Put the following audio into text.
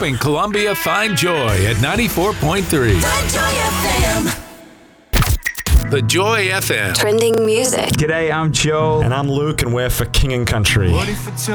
helping Columbia find joy at 94.3. The Joy FM. Trending music. G'day, I'm Joe. And I'm Luke, and we're for King and Country.